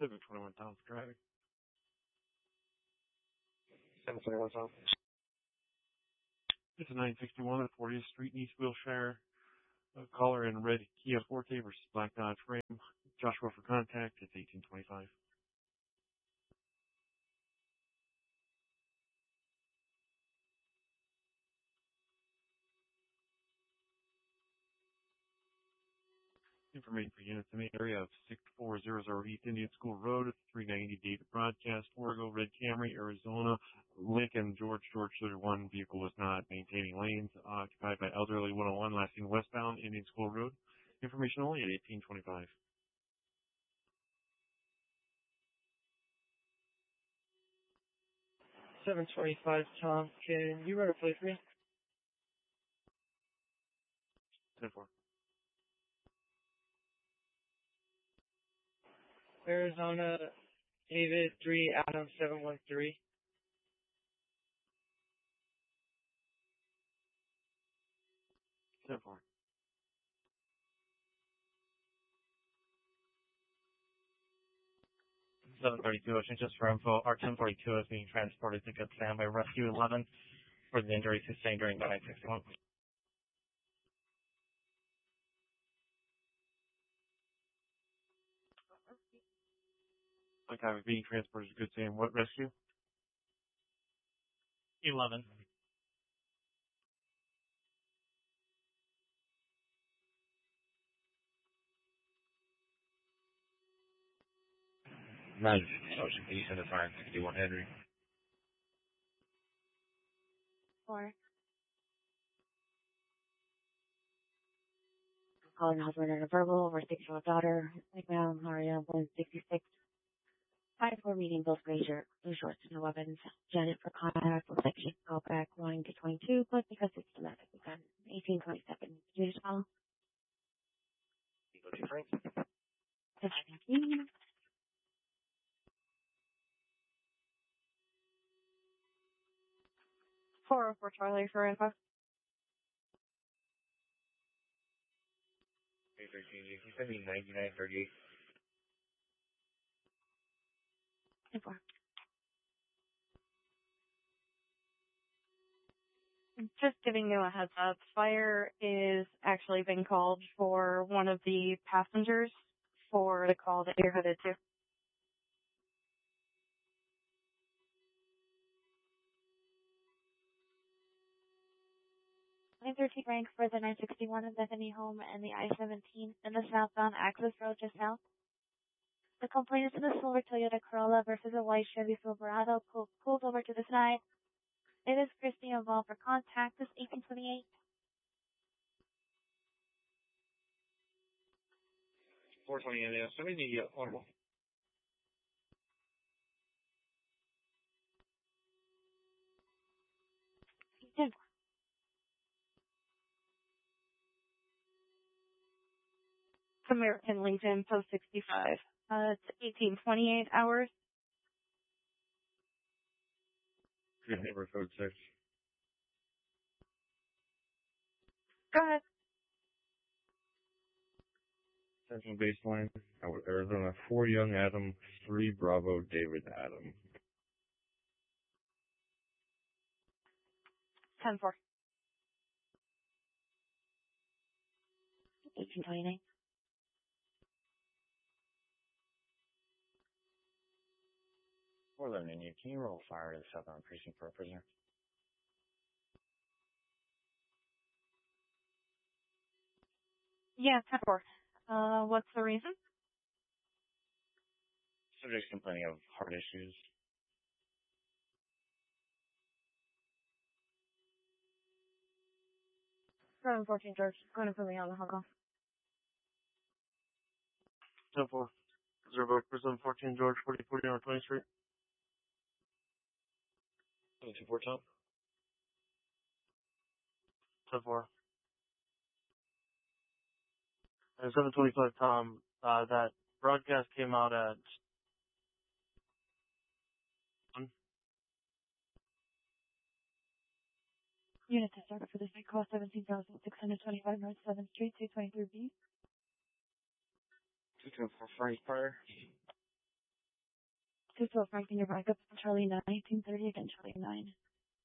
721 Tom for driving. 721 Tom. It's a 961 at 40th Street in East Wilshire. Caller in red Kia Forte versus black Dodge Ram. Joshua for contact. It's 1825. Information for units in the area of 6400 East Indian School Road, 390 David Broadcast, Orgo, Red Camry, Arizona, Lincoln, George 31. Vehicle was not maintaining lanes, occupied by elderly 101, last seen westbound Indian School Road. Information only at 1825. 725 Tom. Can you run a plate for me? 10-4. Arizona, David 3, Adam 713. 10-4. Ocean, just for info, our 1042 is being transported to Good Sam by Rescue 11 for the injuries sustained during the 961. Okay, being transported to Good Sam. What rescue? 11. Ocean, can you send a 561 Henry? 4. Calling husband and a verbal over 6-year-old daughter. Ma'am, Maria 166. 5-4 meeting both Grazer, blue shorts, no weapons. Janet for contact, looks like she called back 1 to 22, but because it's domestic, we've got 1827. Did you call? Go to Frank. 15. 404 Charlie for info. 313, can you send me 9938? 4. Just giving you a heads up, fire is actually been called for one of the passengers for the call that you're headed to. 913 rank for the 961 of Bethany Home and the I-17 in the southbound access road just south. The complaint is in a silver Toyota Corolla versus a white Chevy Silverado pulled over to the side. It is Christy involved for contact. This 1828. 420, somebody need to get audible. American Legion, post 65. It's 1828 hours. Neighbor code 6. Go ahead. Central baseline, Arizona 4 Young Adam, 3 Bravo David Adam. 10-4. 1829. Northern India, can you roll fire to the southbound precinct for a prisoner? Yeah, 10-4. What's the reason? Subject's complaining of heart issues. 714 George, going to put me on the Hong 10-4. Reserve vote for 714 George, 4040 on 20th Street. 724 Tom. 10-4. And 725 Tom, that broadcast came out at 1. Unit to start for this night, call 17,625 North 7th Street, 223B. 224 Frank Fire. 212 Frank, can you back up on Charlie 9, 1830 again, Charlie 9.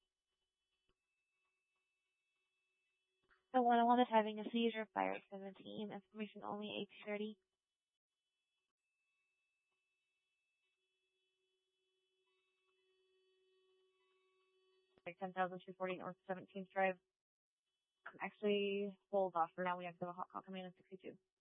The 101 is having a seizure, fire 17, information only 1830. 10,240 North 17th Drive. Actually, hold off for now. We have to have a hot call coming in at 62.